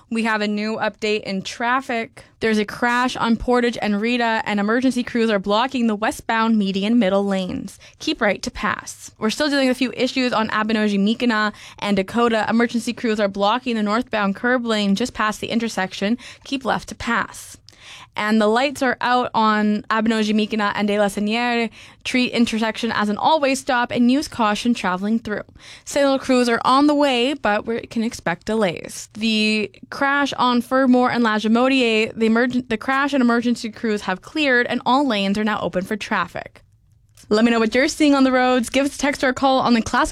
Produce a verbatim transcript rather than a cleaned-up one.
We have a new update in traffic. There's a crash on Portage and Rita, and emergency crews are blocking the westbound median middle lanes. Keep right to pass. We're still dealing with a few issues on Abinogi-Mikina and Dakota. Emergency crews are blocking the northbound curb lane just past the intersection. Keep left to pass. And the lights are out on Abinogi-Mikina and De La Seniere. Treat intersection as an all-way stop and use caution traveling through. Signal crews are on the way, but we can expect delays. The crash on Fermor and La Jamodier, the, emerg- the crash and emergency crews have cleared, and all lanes are now open for traffic. Let me know what you're seeing on the roads. Give us a text or a call on the Classic